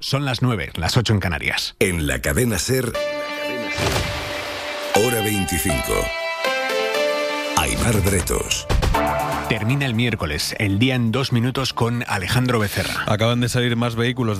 Son las 9, las 8 en Canarias. En la cadena SER, hora 25. Aimar Bretos. Termina el miércoles, el día en 2 minutos con Alejandro Becerra. Acaban de salir más vehículos